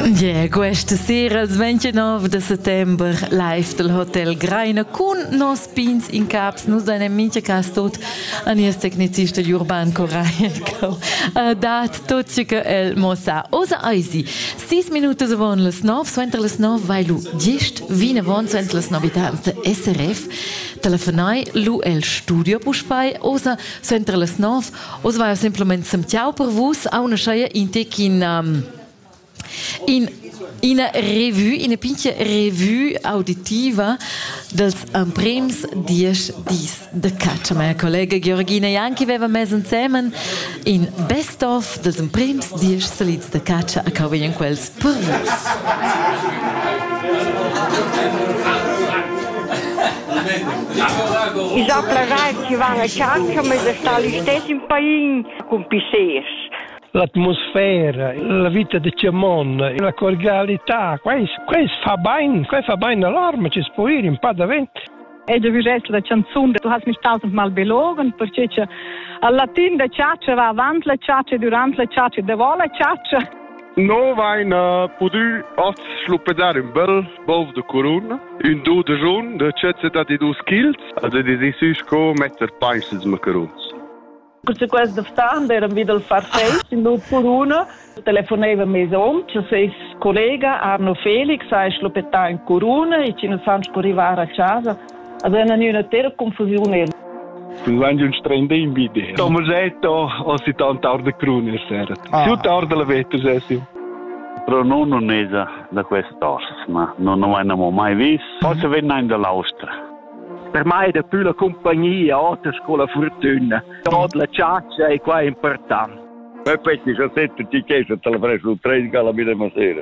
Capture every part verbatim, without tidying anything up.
Yeah, questa sera, il ventinove di settembre, live del Hotel Greina, con nos pins in caps, nos da mincha cas tot, a nies tecnicista Urban Coraia, che dat tot ce che el mossa. Osa aisi, sis minutos avon les nove, so entre les nove vai lu gest, vine avon, so entre les novitats de S R F, telefonai lu el studio puspai, osa so entre les nove, osa vai simplement sem ciao per vus, a una schaia in tec in... Um, In una revue, in una piccola revue auditiva dels emprems dies dis de caccia. Mia collega Georgina Janchi aveva messo insieme in best of dels emprems dies salits de caccia a cau venien quels per vos. I sa plevai che vanno a caccia, ma sta lì stesso in paese con pisers. L'atmosfera, la vita di Ciamon, la cordialità, questo, questo fa bene, questo fa bene all'arma, ci si può ir un po' da vento. E da visto la canzone, tu hai mich tausendmal belogen, perché al latin la ciaccia va avanti la ciaccia, durante la ciaccia, dopo la ciaccia. No vain uh, podu os slupedar un bel bov de corona, un do de jaune, de cetze da di dos kills, ad de desusco metter painses macarons. Perché questo stand era wieder il farfest in due per uno, telefonava mese om, c'è sei collega Arno Felix, ha slupetà in corona e ci non sanno arrivare a casa. Ad è una terra confusione. Quando un strende in video. Tomasetto o si tanta ora de corona sera. Tutta ora della vetta, Gesù. Però non non è da quest'ora, ma non lo abbiamo mai visto. Forse venendo dall'Austria. Per me è da più la compagnia, oltre con la fortuna. La ciaccia è qua importante. E poi ci sono sette ti chiesto, te la farei su tre alla midema sera.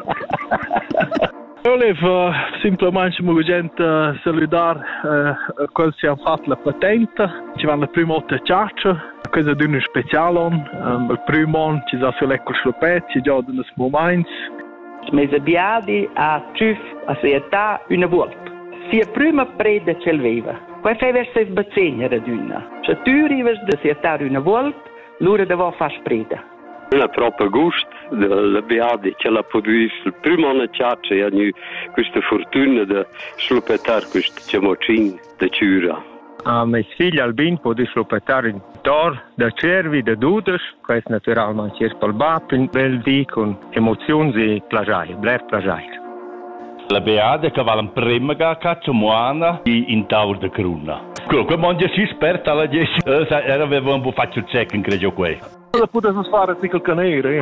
Io volevo semplicemente una gente salutare eh, quando si hanno fatto la patente. Ci vanno la prima volta a ciaccia, cosa di uno speciale. Um, il primo anno ci sono sulle scopette, ci sono dei momenti. Mese abbiati a ciuf, a seetà, una volta. Sia prima preda che veva. Poi fai verso il bazzegno raduna. Se tu arrivi a settare una volta, l'ora devo fare spreda. La proprio gusto della beati che la produce il primo anno ciaccia e hanno questa fortuna di slupetare questo ciamocin di ciura. A mia figlia Albin può slupetare in tor da cervi, da dudes, questo naturalmente è per bapin, bel di con emozioni e plagiare, bler plagiare. La beata che va in prima che caccia muana in taur de cruna. Quello che mangia si sperta alla dieci. Era aveva un po' faccio il check in credo qui. La potete fare piccolo canere.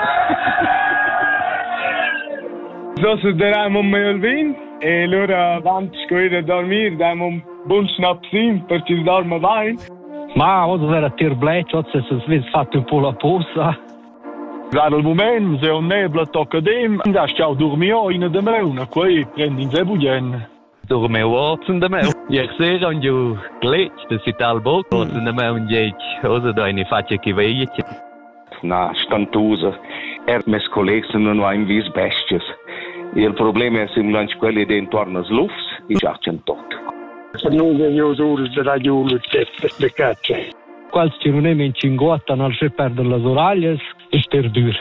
So suderemo un melvin e allora avanti scoire a dormire, diamo un buon snapsin per ci dorma bene. Ma ora era tirbletto, se si fatto un po' la posa. Gerade il momento, se un nebla tocca dem, da stiamo dormio in de meuna, qui prendi in zebugen. Dormeu otzen de meu. Ieri sera ho giù glitch, da si tal boc, otzen de meu un gec, osa da ne faccia che veice. Na, stantusa, er mes colleghi sono non in vis bestias. Il problema è semplicemente quelli di intorno alle lufs, e già c'è tutto. Se non vedo ore di radio, le caccia. Quals ci non è in cingotta, non si perdono le oraglie e perdure.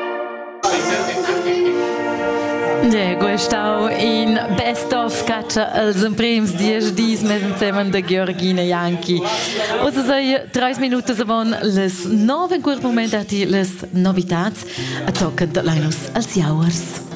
Ja, questau in Best of Caccia als emprems dies dies mes insieme de Georgina Janchi. Osa sei tre minuti avon les nove in quel moment ati les novitats a toccant l'anus als jauers.